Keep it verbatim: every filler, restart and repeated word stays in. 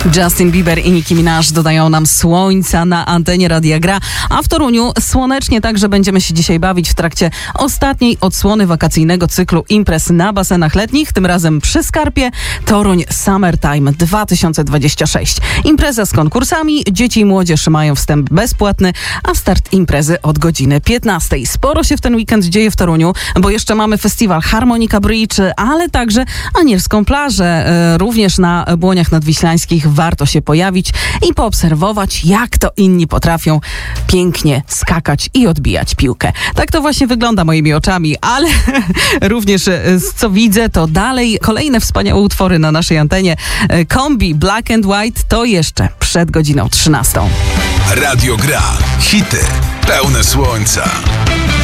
Justin Bieber i Nicki Minaj dodają nam słońca na antenie Radia Gra, a w Toruniu słonecznie także będziemy się dzisiaj bawić w trakcie ostatniej odsłony wakacyjnego cyklu imprez na basenach letnich, tym razem przy Skarpie. Toruń Summertime dwa tysiące dwudziesty szósty. Impreza z konkursami, dzieci i młodzież mają wstęp bezpłatny, a start imprezy od godziny piętnastej. Sporo się w ten weekend dzieje w Toruniu, bo jeszcze mamy festiwal Harmonika Bridge, ale także Anielską Plażę. Również na Błoniach Nadwiślańskich warto się pojawić i poobserwować, jak to inni potrafią pięknie skakać i odbijać piłkę. Tak to właśnie wygląda moimi oczami, ale również co widzę, to dalej kolejne wspaniałe utwory na naszej antenie. Kombi Black and White to jeszcze przed godziną trzynastą. Radio Gra. Hity pełne słońca.